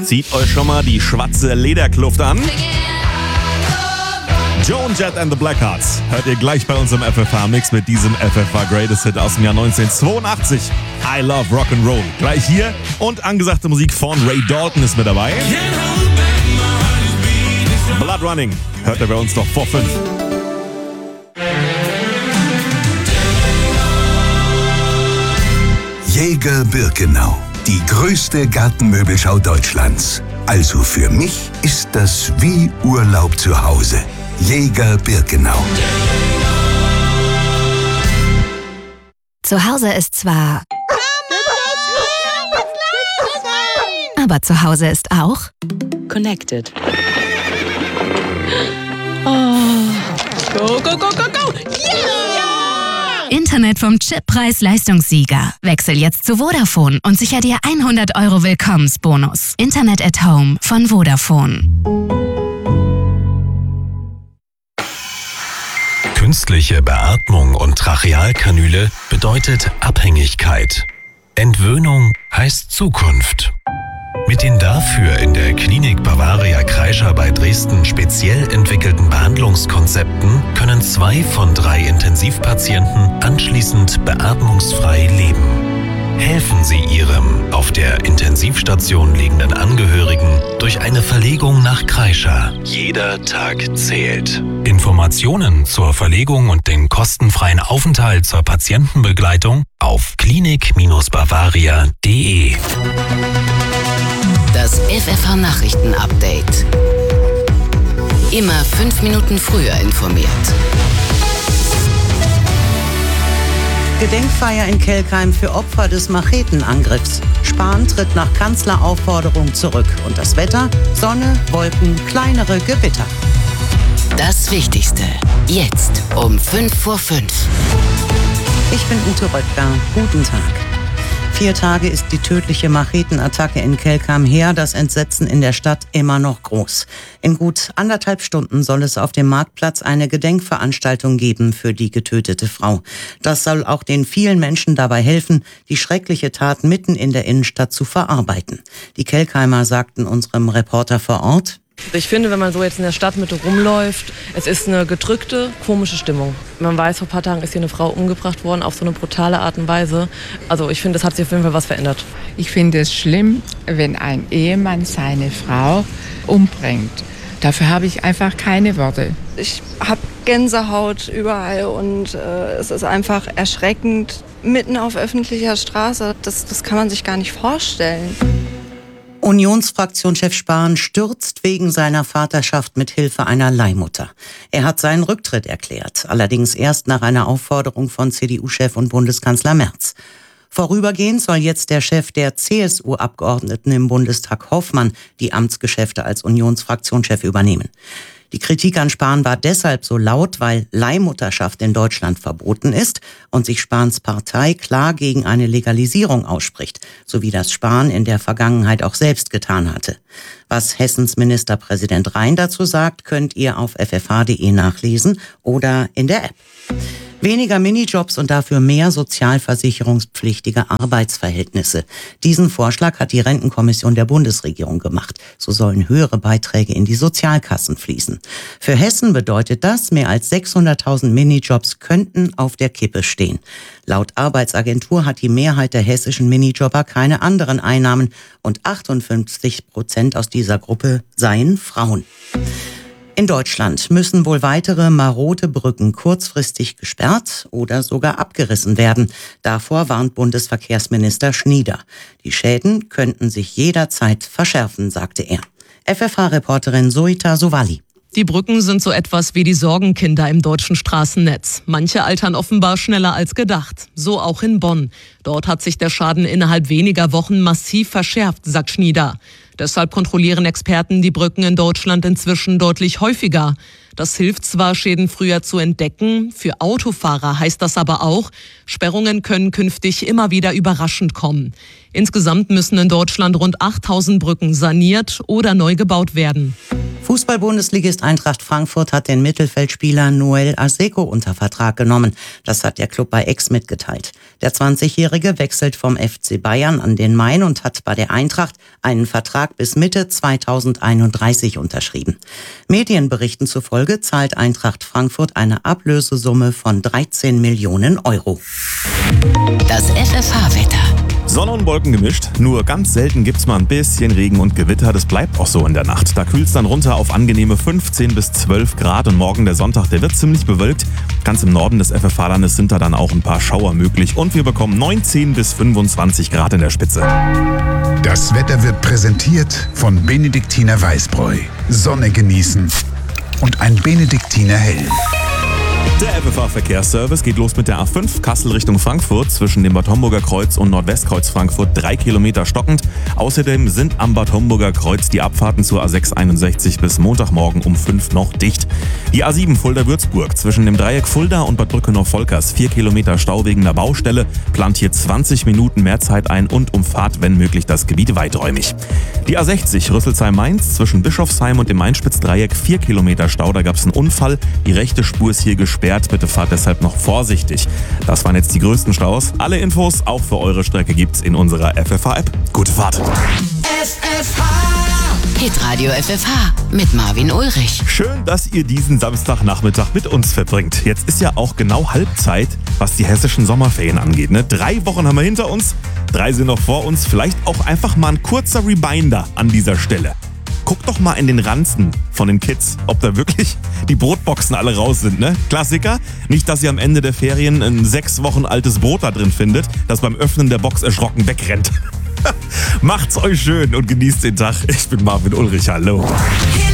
Zieht euch schon mal die schwarze Lederkluft an. Joan Jett and the Blackhearts hört ihr gleich bei uns im FFH-Mix mit diesem FFH Greatest Hit aus dem Jahr 1982. I Love Rock'n'Roll. Gleich hier und angesagte Musik von Ray Dalton ist mit dabei. Blood Running hört ihr bei uns noch vor 5. Jäger Birkenau, die größte Gartenmöbelschau Deutschlands. Also für mich ist das wie Urlaub zu Hause. Jäger Birkenau. Zu Hause ist zwar... Aber zu Hause ist auch... Connected. Oh. Go, go, go, go, go! Yeah! Internet vom Chippreis-Leistungssieger. Wechsel jetzt zu Vodafone und sicher dir 100 € Willkommensbonus. Internet at Home von Vodafone. Künstliche Beatmung und Trachealkanüle bedeutet Abhängigkeit. Entwöhnung heißt Zukunft. Mit den dafür in der Klinik Bavaria Kreischer bei Dresden speziell entwickelten Behandlungskonzepten können 2 von 3 Intensivpatienten anschließend beatmungsfrei leben. Helfen Sie Ihrem auf der Intensivstation liegenden Angehörigen durch eine Verlegung nach Kreischer. Jeder Tag zählt. Informationen zur Verlegung und den kostenfreien Aufenthalt zur Patientenbegleitung auf klinik-bavaria.de. Das FFH-Nachrichten-Update. Immer 5 Minuten früher informiert. Gedenkfeier in Kelkheim für Opfer des Machetenangriffs. Spahn tritt nach Kanzleraufforderung zurück. Und das Wetter? Sonne, Wolken, kleinere Gewitter. Das Wichtigste. Jetzt um 5:05. Ich bin Ute Röttger. Guten Tag. 4 Tage ist die tödliche Machetenattacke in Kelkheim her, das Entsetzen in der Stadt immer noch groß. In gut 1,5 Stunden soll es auf dem Marktplatz eine Gedenkveranstaltung geben für die getötete Frau. Das soll auch den vielen Menschen dabei helfen, die schreckliche Tat mitten in der Innenstadt zu verarbeiten. Die Kelkheimer sagten unserem Reporter vor Ort: Ich finde, wenn man so jetzt in der Stadtmitte rumläuft, es ist eine gedrückte, komische Stimmung. Man weiß, vor ein paar Tagen ist hier eine Frau umgebracht worden auf so eine brutale Art und Weise. Also ich finde, es hat sich auf jeden Fall was verändert. Ich finde es schlimm, wenn ein Ehemann seine Frau umbringt. Dafür habe ich einfach keine Worte. Ich habe Gänsehaut überall und es ist einfach erschreckend, mitten auf öffentlicher Straße. Das kann man sich gar nicht vorstellen. Unionsfraktionschef Spahn stürzt wegen seiner Vaterschaft mit Hilfe einer Leihmutter. Er hat seinen Rücktritt erklärt, allerdings erst nach einer Aufforderung von CDU-Chef und Bundeskanzler Merz. Vorübergehend soll jetzt der Chef der CSU-Abgeordneten im Bundestag, Hoffmann, die Amtsgeschäfte als Unionsfraktionschef übernehmen. Die Kritik an Spahn war deshalb so laut, weil Leihmutterschaft in Deutschland verboten ist und sich Spahns Partei klar gegen eine Legalisierung ausspricht, so wie das Spahn in der Vergangenheit auch selbst getan hatte. Was Hessens Ministerpräsident Rhein dazu sagt, könnt ihr auf ffh.de nachlesen oder in der App. Weniger Minijobs und dafür mehr sozialversicherungspflichtige Arbeitsverhältnisse. Diesen Vorschlag hat die Rentenkommission der Bundesregierung gemacht. So sollen höhere Beiträge in die Sozialkassen fließen. Für Hessen bedeutet das, mehr als 600.000 Minijobs könnten auf der Kippe stehen. Laut Arbeitsagentur hat die Mehrheit der hessischen Minijobber keine anderen Einnahmen und 58% aus dieser Gruppe seien Frauen. In Deutschland müssen wohl weitere marode Brücken kurzfristig gesperrt oder sogar abgerissen werden. Davor warnt Bundesverkehrsminister Schnieder. Die Schäden könnten sich jederzeit verschärfen, sagte er. FFH-Reporterin Zoita Sowali. Die Brücken sind so etwas wie die Sorgenkinder im deutschen Straßennetz. Manche altern offenbar schneller als gedacht. So auch in Bonn. Dort hat sich der Schaden innerhalb weniger Wochen massiv verschärft, sagt Schnieder. Deshalb kontrollieren Experten die Brücken in Deutschland inzwischen deutlich häufiger. Das hilft zwar, Schäden früher zu entdecken, für Autofahrer heißt das aber auch, Sperrungen können künftig immer wieder überraschend kommen. Insgesamt müssen in Deutschland rund 8.000 Brücken saniert oder neu gebaut werden. Fußball-Bundesligist Eintracht Frankfurt hat den Mittelfeldspieler Noel Aseko unter Vertrag genommen. Das hat der Club bei X mitgeteilt. Der 20-Jährige wechselt vom FC Bayern an den Main und hat bei der Eintracht einen Vertrag bis Mitte 2031 unterschrieben. Medienberichten zufolge zahlt Eintracht Frankfurt eine Ablösesumme von 13 Millionen Euro. Das FFH-Wetter. Sonne und Wolken gemischt, nur ganz selten gibt's mal ein bisschen Regen und Gewitter. Das bleibt auch so in der Nacht. Da kühlt's dann runter auf angenehme 15 bis 12 Grad und morgen der Sonntag, der wird ziemlich bewölkt. Ganz im Norden des FFH-Landes sind da dann auch ein paar Schauer möglich und wir bekommen 19 bis 25 Grad in der Spitze. Das Wetter wird präsentiert von Benediktiner Weißbräu. Sonne genießen und ein Benediktiner Hell. Der FFH-Verkehrsservice geht los mit der A5 Kassel Richtung Frankfurt zwischen dem Bad Homburger Kreuz und Nordwestkreuz Frankfurt 3 Kilometer stockend. Außerdem sind am Bad Homburger Kreuz die Abfahrten zur A661 bis Montagmorgen um 5 noch dicht. Die A7 Fulda-Würzburg zwischen dem Dreieck Fulda und Bad Brückenhof-Volkers 4 Kilometer Stau wegen der Baustelle, plant hier 20 Minuten mehr Zeit ein und umfahrt, wenn möglich, das Gebiet weiträumig. Die A60 Rüsselsheim-Mainz zwischen Bischofsheim und dem Mainspitz-Dreieck 4 Kilometer Stau, da gab es einen Unfall. Die rechte Spur ist hier gesperrt. Bitte fahrt deshalb noch vorsichtig. Das waren jetzt die größten Staus. Alle Infos auch für eure Strecke gibt's in unserer FFH-App. Gute Fahrt! FFH! Hitradio FFH mit Marvin Ulrich. Schön, dass ihr diesen Samstagnachmittag mit uns verbringt. Jetzt ist ja auch genau Halbzeit, was die hessischen Sommerferien angeht. 3 Wochen haben wir hinter uns, 3 sind noch vor uns. Vielleicht auch einfach mal ein kurzer Reminder an dieser Stelle. Guck doch mal in den Ranzen von den Kids, ob da wirklich die Brotboxen alle raus sind, ne? Klassiker. Nicht, dass ihr am Ende der Ferien ein 6 Wochen altes Brot da drin findet, das beim Öffnen der Box erschrocken wegrennt. Macht's euch schön und genießt den Tag. Ich bin Marvin Ulrich, hallo.